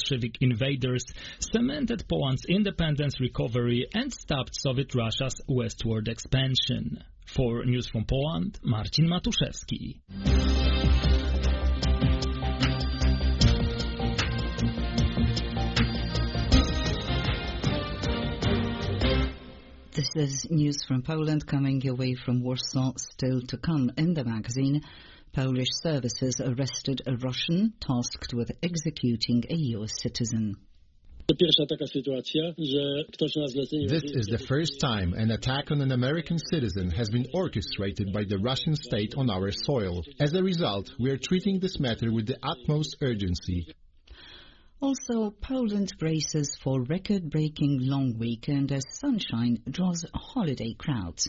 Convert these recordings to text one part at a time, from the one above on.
Bolshevik invaders, cemented Poland's independence recovery and stopped Soviet Russia's westward expansion. For News from Poland, Marcin Matuszewski. This is News from Poland coming your way from Warsaw. Still to come in the magazine. Polish services arrested a Russian tasked with executing a US citizen. This is the first time an attack on an American citizen has been orchestrated by the Russian state on our soil. As a result, we are treating this matter with the utmost urgency. Also, Poland braces for record-breaking long weekend as sunshine draws holiday crowds.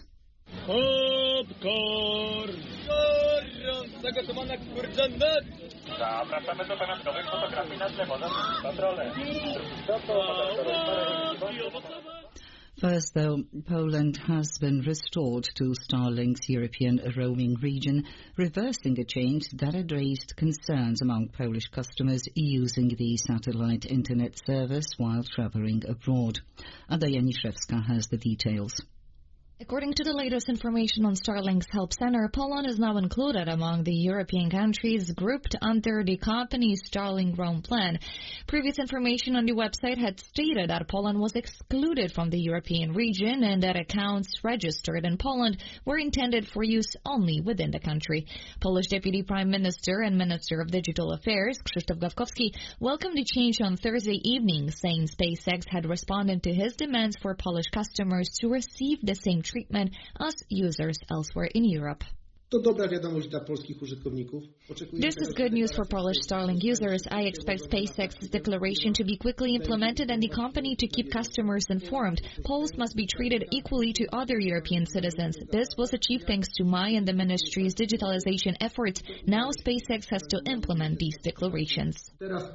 Popcorn! First, though, Poland has been restored to Starlink's European roaming region, reversing a change that had raised concerns among Polish customers using the satellite internet service while traveling abroad. Ada Janiszewska has the details. According to the latest information on Starlink's Help Center, Poland is now included among the European countries grouped under the company's Starlink Roam plan. Previous information on the website had stated that Poland was excluded from the European region and that accounts registered in Poland were intended for use only within the country. Polish Deputy Prime Minister and Minister of Digital Affairs, Krzysztof Gawkowski, welcomed the change on Thursday evening, saying SpaceX had responded to his demands for Polish customers to receive the same treatment as users elsewhere in Europe. This is good news for Polish Starlink users. I expect SpaceX's declaration to be quickly implemented and the company to keep customers informed. Poles must be treated equally to other European citizens. This was achieved thanks to my and the ministry's digitalization efforts. Now SpaceX has to implement these declarations.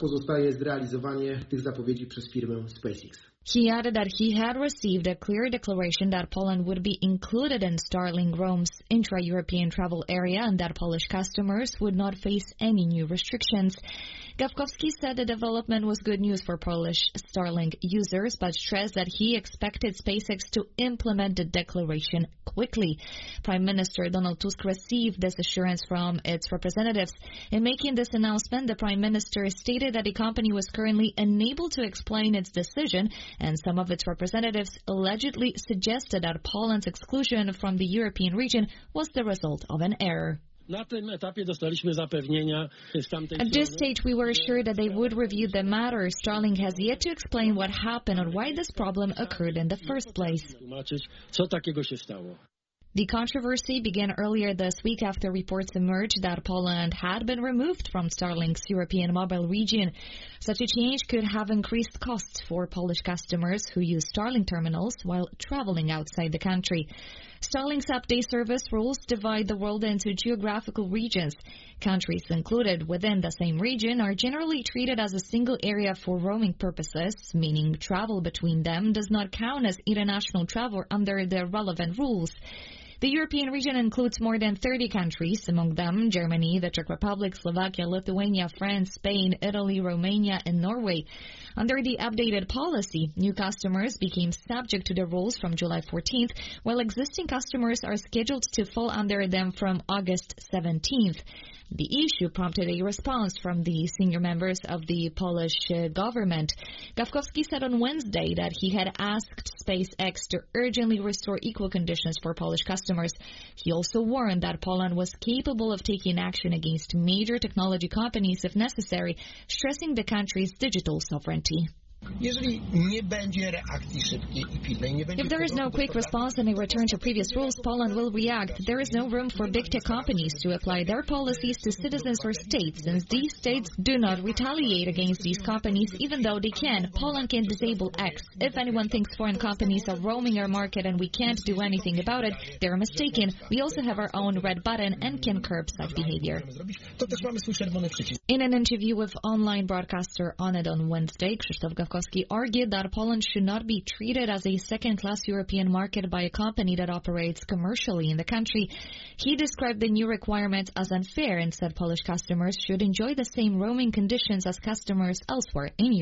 He added that he had received a clear declaration that Poland would be included in Starlink Roam's intra-European travel area and that Polish customers would not face any new restrictions. Gawkowski said the development was good news for Polish Starlink users, but stressed that he expected SpaceX to implement the declaration quickly. Prime Minister Donald Tusk received this assurance from its representatives. In making this announcement, the Prime Minister stated that the company was currently unable to explain its decision, and some of its representatives allegedly suggested that Poland's exclusion from the European region was the result of an error. At this stage, we were assured that they would review the matter. Starlink has yet to explain what happened or why this problem occurred in the first place. The controversy began earlier this week after reports emerged that Poland had been removed from Starlink's European mobile region. Such a change could have increased costs for Polish customers who use Starlink terminals while traveling outside the country. Starlink's update service rules divide the world into geographical regions. Countries included within the same region are generally treated as a single area for roaming purposes, meaning travel between them does not count as international travel under the relevant rules. The European region includes more than 30 countries, among them Germany, the Czech Republic, Slovakia, Lithuania, France, Spain, Italy, Romania, and Norway. Under the updated policy, new customers became subject to the rules from July 14th, while existing customers are scheduled to fall under them from August 17th. The issue prompted a response from the senior members of the Polish government. Gawkowski said on Wednesday that he had asked SpaceX to urgently restore equal conditions for Polish customers. He also warned that Poland was capable of taking action against major technology companies if necessary, stressing the country's digital sovereignty. If there is no quick response and a return to previous rules, Poland will react. There is no room for big tech companies to apply their policies to citizens or states, since these states do not retaliate against these companies, even though they can. Poland can disable X. If anyone thinks foreign companies are roaming our market and we can't do anything about it, they're mistaken. We also have our own red button and can curb such behavior. In an interview with online broadcaster Onet on Wednesday, Krzysztof Gawkowski argued that Poland should not be treated as a second-class European market by a company that operates commercially in the country. He described the new requirements as unfair and said Polish customers should enjoy the same roaming conditions as customers elsewhere in Europe.